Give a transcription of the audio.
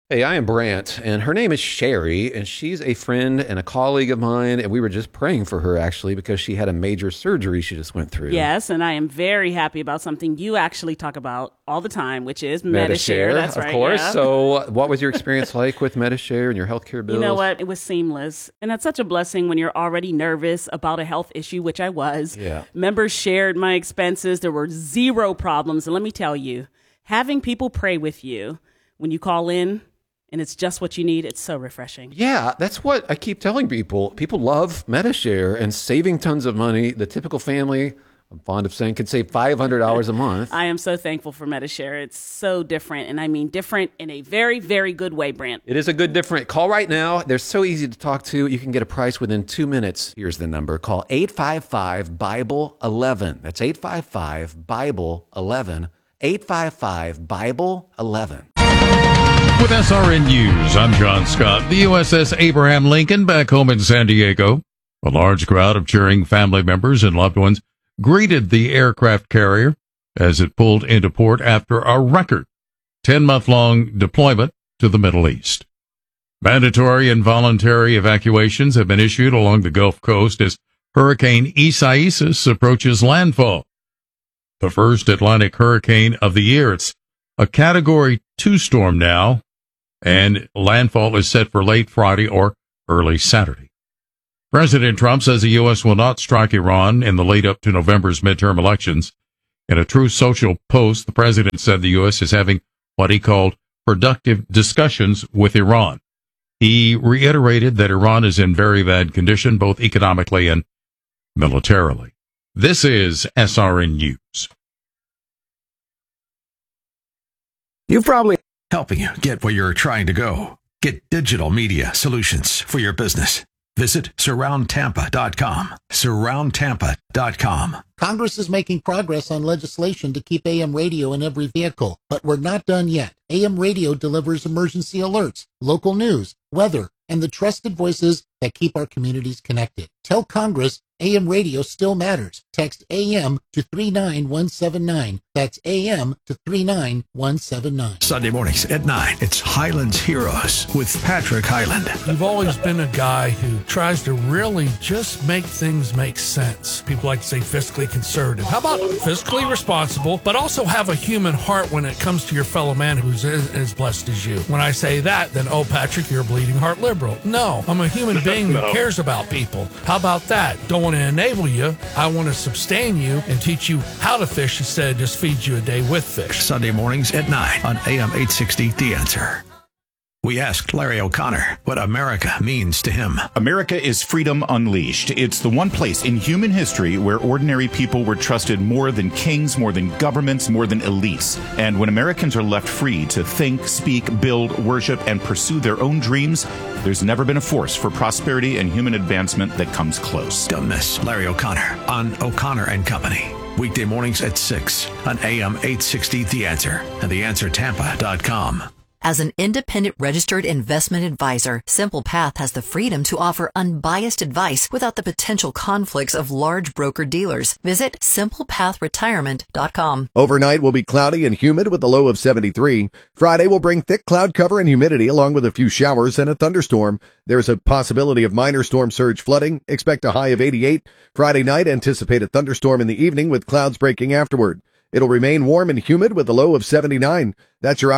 Hey, I am Brant, and her name is Sherry, and she's a friend and a colleague of mine, and we were just praying for her, actually, because she had a major surgery she just went through. Yes, and I am very happy about something you actually talk about all the time, which is Medi-Share. That's right, of course. yeah. So what was your experience like with Medi-Share and your healthcare bills? You know what? It was seamless. And that's such a blessing when you're already nervous about a health issue, which I was. Yeah. Members shared my expenses. There were zero problems. And let me tell you, having people pray with you when you call in, and it's just what you need, it's so refreshing. Yeah, that's what I keep telling people. People love Medi-Share and saving tons of money. The typical family, I'm fond of saying, could save $500 a month. I am so thankful for Medi-Share. It's so different, and I mean different in a very, very good way, Brant. It is a good different. Call right now. They're so easy to talk to. You can get a price within 2 minutes. Here's the number. Call 855-BIBLE-11. That's 855-BIBLE-11. 855-BIBLE-11. With SRN News, I'm John Scott. The USS Abraham Lincoln back home in San Diego. A large crowd of cheering family members and loved ones greeted the aircraft carrier as it pulled into port after a record 10-month-long deployment to the Middle East. Mandatory and voluntary evacuations have been issued along the Gulf Coast as Hurricane Isaias approaches landfall. The first Atlantic hurricane of the year. It's a Category 2 storm now, and landfall is set for late Friday or early Saturday. President Trump says the U.S. will not strike Iran in the lead up to November's midterm elections. In a Truth Social post, the president said the U.S. is having what he called productive discussions with Iran. He reiterated that Iran is in very bad condition, both economically and militarily. This is SRN News. You've probably helping you get where you're trying to go. Get digital media solutions for your business. Visit surroundtampa.com. Surroundtampa.com. Congress is making progress on legislation to keep AM radio in every vehicle, but we're not done yet. AM radio delivers emergency alerts, local news, weather, and the trusted voices that keep our communities connected. Tell Congress AM radio still matters. Text AM to 39179. That's AM to 39179. Sunday mornings at 9, it's Highlands Heroes with Patrick Highland. You've always been a guy who tries to really just make things make sense. People like to say fiscally conservative. How about fiscally responsible, but also have a human heart when it comes to your fellow man who's as blessed as you? When I say that, then, oh, Patrick, you're a bleeding heart liberal. No, I'm a human being who cares about people. How about that? Don't want to enable you. I want to sustain you and teach you how to fish instead of just feed you a day with fish. Sunday mornings at 9 on AM 860, The Answer. We asked Larry O'Connor what America means to him. America is freedom unleashed. It's the one place in human history where ordinary people were trusted more than kings, more than governments, more than elites. And when Americans are left free to think, speak, build, worship, and pursue their own dreams, there's never been a force for prosperity and human advancement that comes close. Don't miss Larry O'Connor on O'Connor and Company. Weekday mornings at 6 on AM 860, The Answer and theanswertampa.com. As an independent registered investment advisor, Simple Path has the freedom to offer unbiased advice without the potential conflicts of large broker-dealers. Visit simplepathretirement.com. Overnight will be cloudy and humid with a low of 73. Friday will bring thick cloud cover and humidity along with a few showers and a thunderstorm. There's a possibility of minor storm surge flooding. Expect a high of 88. Friday night, anticipate a thunderstorm in the evening with clouds breaking afterward. It'll remain warm and humid with a low of 79. That's your